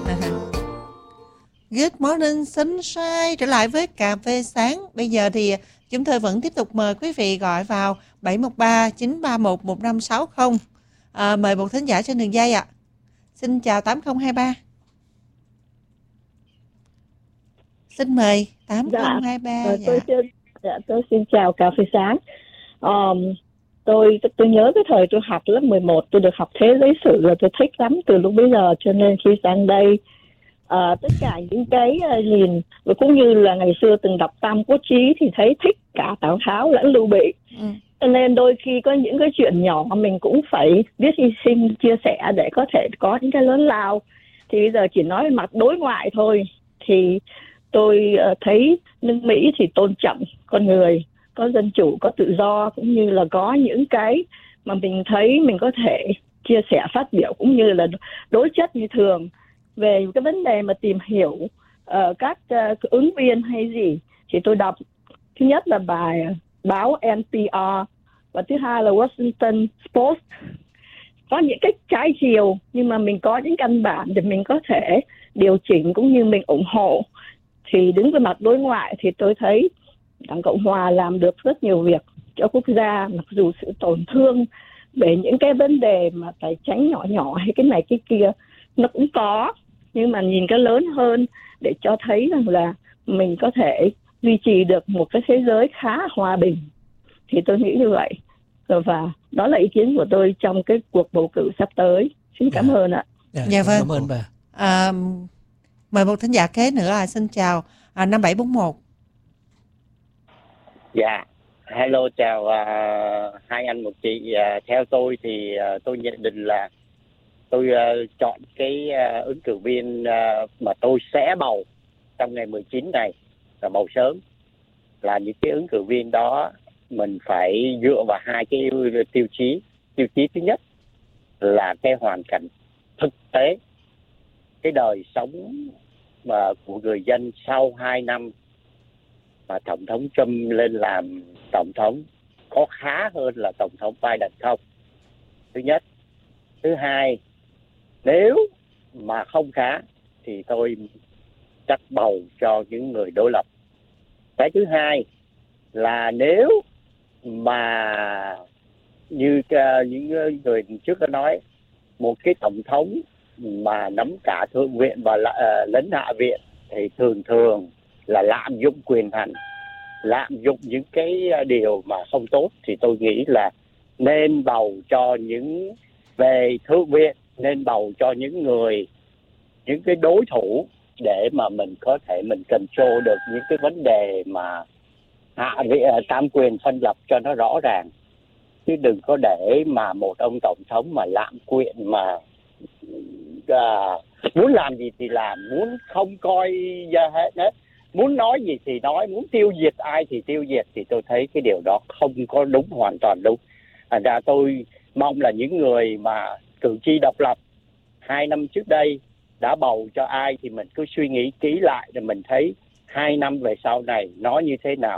Good morning sunshine, trở lại với cà phê sáng. Bây giờ thì chúng tôi vẫn tiếp tục mời quý vị gọi vào 713 931 1560. Mời một thính giả trên đường dây ạ. Xin chào 8023. Xin mời 8023. Tôi xin chào cà phê sáng. Tôi nhớ cái thời tôi học lớp 11, tôi được học thế giới sử rồi, tôi thích lắm từ lúc bây giờ, cho nên khi sang đây tất cả những cái nhìn và cũng như là ngày xưa từng đọc Tam Quốc Chí thì thấy thích cả Tào Tháo lẫn Lưu Bị. Cho nên đôi khi có những cái chuyện nhỏ mình cũng phải biết hy sinh, chia sẻ để có thể có những cái lớn lao. Thì bây giờ chỉ nói mặt đối ngoại thôi, thì tôi thấy nước Mỹ thì tôn trọng con người, có dân chủ, có tự do, cũng như là có những cái mà mình thấy mình có thể chia sẻ, phát biểu, cũng như là đối chất như thường về cái vấn đề mà tìm hiểu các ứng viên hay gì. Thì tôi đọc thứ nhất là bài báo NPR và thứ hai là Washington Post. Có những cái trái chiều nhưng mà mình có những căn bản để mình có thể điều chỉnh cũng như mình ủng hộ. Thì đứng về mặt đối ngoại thì tôi thấy Đảng Cộng Hòa làm được rất nhiều việc cho quốc gia, mặc dù sự tổn thương về những cái vấn đề mà tài chính nhỏ nhỏ hay cái này cái kia nó cũng có, nhưng mà nhìn cái lớn hơn để cho thấy rằng là mình có thể duy trì được một cái thế giới khá hòa bình. Thì tôi nghĩ như vậy, và đó là ý kiến của tôi trong cái cuộc bầu cử sắp tới. Xin cảm ơn ạ. Dạ vâng. Cảm ơn bà. Mời một thính giả kế nữa. Xin chào 5741. Dạ, hello, chào hai anh một chị. Theo tôi thì tôi nhận định là tôi chọn cái ứng cử viên mà tôi sẽ bầu trong ngày 19 này là bầu sớm, là những cái ứng cử viên đó mình phải dựa vào hai cái tiêu chí. Tiêu chí thứ nhất là cái hoàn cảnh thực tế, cái đời sống mà của người dân sau 2 năm mà Tổng thống Trump lên làm Tổng thống có khá hơn là Tổng thống Biden không? Thứ nhất. Thứ hai, nếu mà không khá thì tôi chắc bầu cho những người đối lập. Cái thứ hai là nếu mà như những người trước đã nói, một cái tổng thống mà nắm cả thượng viện và lẫn hạ viện thì thường là lạm dụng quyền hành, lạm dụng những cái điều mà không tốt, thì tôi nghĩ là nên bầu cho những về thượng viện, nên bầu cho những cái đối thủ để mà mình có thể mình control được những cái vấn đề mà tam quyền phân lập cho nó rõ ràng, chứ đừng có để mà một ông tổng thống mà lạm quyền, mà muốn làm gì thì làm, muốn không coi ra hết, muốn nói gì thì nói, muốn tiêu diệt ai thì tiêu diệt, thì tôi thấy cái điều đó không có đúng, hoàn toàn đúng. Thành ra tôi mong là những người mà cử tri độc lập 2 năm trước đây đã bầu cho ai thì mình cứ suy nghĩ kỹ lại để mình thấy 2 năm về sau này nó như thế nào.